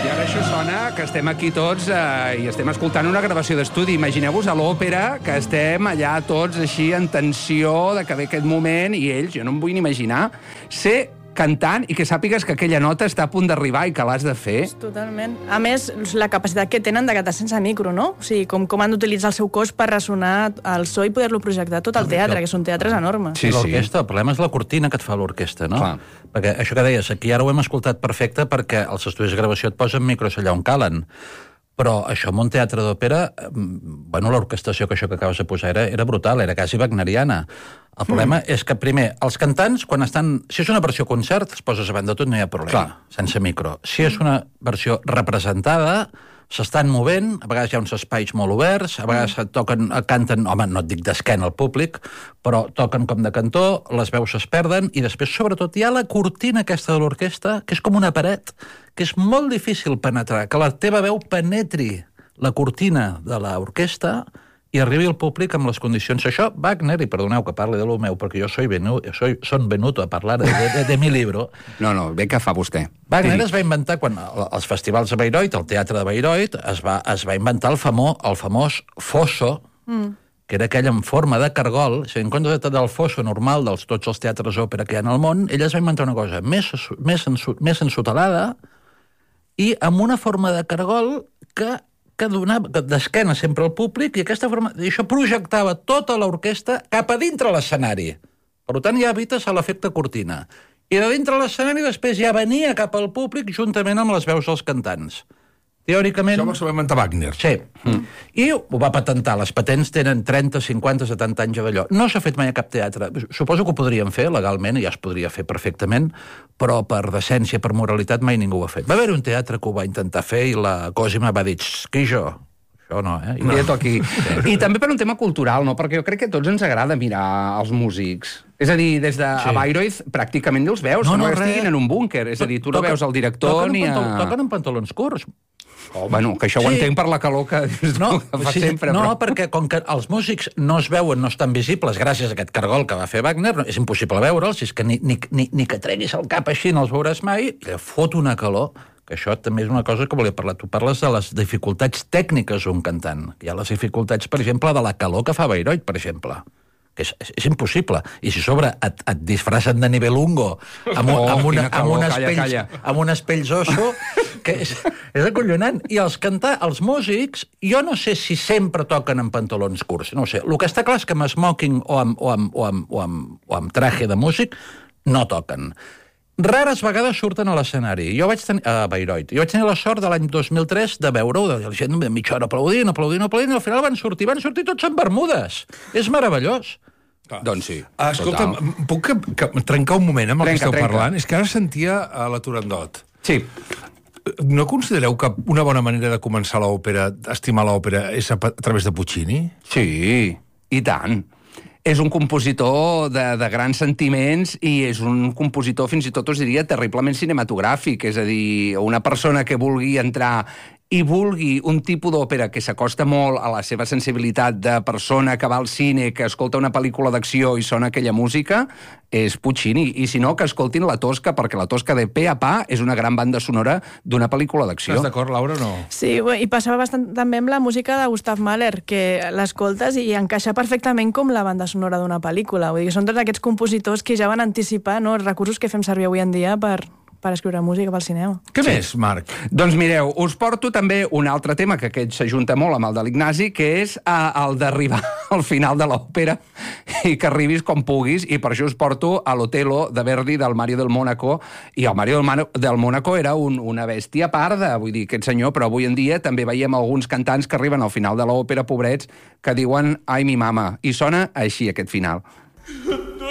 I ara això sona que estem aquí tots i estem escoltant una gravació d'estudi. Imagineu-vos a l'òpera que estem allà tots així en tensió de que ve aquest moment i ells, jo no em vull ni imaginar, ser cantant i que sàpigues que aquella nota està a punt d'arribar i que l'has de fer. Totalment. A més, la capacitat que tenen de cantar sense micro, no? O sigui, com han d'utilitzar el seu cos per ressonar el so i poder-lo projectar tot el teatre, que són teatres enormes. Sí, l'orquestra, el problema és la cortina que et fa l'orquestra, no? Clar. Perquè això que deies, aquí ara ho hem escoltat perfecte perquè els estudis de gravació et posen micros allà on calen. Però això en un teatre d'òpera, bueno, l'orquestació que acabes de posar era brutal, era quasi wagneriana. El problema és que, primer, els cantants, quan estan... Si és una versió concert, es poses a banda tot, no hi ha problema, sense micro. Si és una versió representada, s'estan movent, a vegades hi ha uns espais molt oberts, a vegades canten, home, no et dic d'esquena al públic, però toquen com de cantó, les veus es perden, i després, sobretot, hi ha la cortina aquesta de l'orquestra, que és com una paret, que és molt difícil penetrar, que la teva veu penetri la cortina de l'orquestra i arribi al públic amb les condicions. Això, Wagner, i perdoneu que parli de lo meu, perquè jo son venuto a parlar de mi libro. No, bé que fa vostè. Wagner es va inventar, quan als festivals de Bayreuth, al teatre de Bayreuth, es va inventar el famós fosso, que era aquell en forma de cargol. Si en comptes del fosso normal dels tots els teatres d'òpera que hi ha al món, ell es va inventar una cosa més ensotelada i amb una forma de cargol que donava d'esquena sempre al públic i aquesta forma... I això projectava tota l'orquestra cap a dintre l'escenari. Per tant, ja evites l'efecte cortina. I de dintre l'escenari després ja venia cap al públic juntament amb les veus dels cantants. Teòricament... Això s'ho va inventar Wagner. Sí. I ho va patentar. Les patents tenen 30, 50, 70 anys d'allò. No s'ha fet mai a cap teatre. Suposo que ho podríem fer legalment, i ja es podria fer perfectament, però per decència, per moralitat, mai ningú ho ha fet. Va haver un teatre que ho va intentar fer i la Cosima va dir, que jo... Això no, eh? No. Aquí. I també per un tema cultural, no? Perquè jo crec que a tots ens agrada mirar els músics. És a dir, des de Bayreuth pràcticament no els veus, no estiguin en un búnquer. És a dir, tu no veus el director ni a... Toquen en pantalons curts. Oh, bueno, que això ho entenc per la calor que fa sempre. No, perquè com que els músics no es veuen, no estan visibles gràcies a aquest cargol que va fer Wagner, és impossible veure'ls, és que ni que treguis el cap així no els veuràs mai, que fot una calor, que això també és una cosa que volia parlar. Tu parles de les dificultats tècniques d'un cantant. Hi ha les dificultats, per exemple, de la calor que fa Bayreuth, per exemple, que és impossible. I si sobre et disfracen de Nibelungo amb unes pells oso, que és acollonant. I els músics, jo no sé si sempre toquen amb pantalons curts, no ho sé. El que està clar és que amb smoking o amb traje de músic no toquen. Rares vegades surten a l'escenari. Jo vaig tenir... a Bayreuth. Jo vaig tenir la sort de l'any 2003 de veure-ho, de la gent mitja hora aplaudint, i al final van sortir tots en bermudes. És meravellós. Doncs sí. Escolta, puc trencar un moment amb el que esteu parlant? És que ara sentia a la Turandot. Sí. No considereu que una bona manera de començar l'òpera, estimar l'òpera, és a través de Puccini? Sí, i tant. És un compositor de grans sentiments i és un compositor, fins i tot us diria, terriblement cinematogràfic. És a dir, una persona que vulgui entrar i vulgui un tipus d'òpera que s'acosta molt a la seva sensibilitat de persona que va al cine, que escolta una pel·lícula d'acció i sona aquella música, és Puccini. I si no, que escoltin La Tosca, perquè La Tosca de pe a pa és una gran banda sonora d'una pel·lícula d'acció. Estàs d'acord, Laura, o no? Sí, i passava bastant també amb la música de Gustav Mahler, que l'escoltes i encaixa perfectament com la banda sonora d'una pel·lícula. Vull dir, són tots aquests compositors que ja van anticipar, no, els recursos que fem servir avui en dia per escriure música pel cinema. Què més, Marc? Doncs mireu, us porto també un altre tema que aquest s'ajunta molt amb el de l'Ignasi, que és el d'arribar al final de l'òpera i que arribis com puguis, i per això us porto a l'Otello de Verdi del Mario del Mónaco, i el Mario del Mónaco era una bèstia parda, vull dir, aquest senyor, però avui en dia també veiem alguns cantants que arriben al final de l'òpera, pobrets, que diuen «Ai, mi mama», i sona així aquest final.